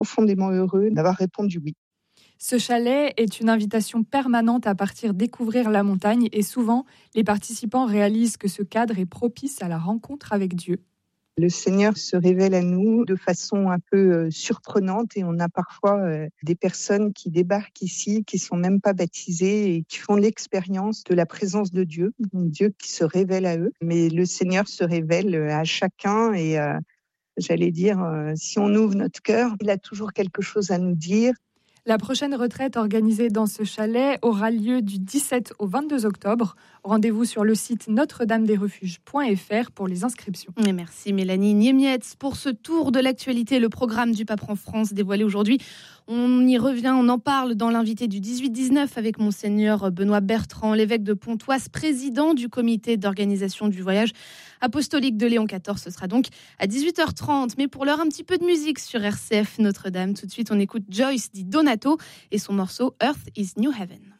profondément heureux d'avoir répondu oui. Ce chalet est une invitation permanente à partir découvrir la montagne et souvent, les participants réalisent que ce cadre est propice à la rencontre avec Dieu. Le Seigneur se révèle à nous de façon un peu surprenante et on a parfois des personnes qui débarquent ici, qui sont même pas baptisées et qui font l'expérience de la présence de Dieu, Dieu qui se révèle à eux. Mais le Seigneur se révèle à chacun et j'allais dire, si on ouvre notre cœur, il a toujours quelque chose à nous dire. La prochaine retraite organisée dans ce chalet aura lieu du 17 au 22 octobre. Rendez-vous sur le site notre-dame-des-refuges.fr pour les inscriptions. Et merci Mélanie Niemietz pour ce tour de l'actualité, le programme du Pape en France dévoilé aujourd'hui. On y revient, on en parle dans l'invité du 18-19 avec Monseigneur Benoît Bertrand, l'évêque de Pontoise, président du comité d'organisation du voyage apostolique de Léon XIV. Ce sera donc à 18h30. Mais pour l'heure, un petit peu de musique sur RCF Notre-Dame. Tout de suite, on écoute Joyce dit Donato et son morceau Earth is New Heaven.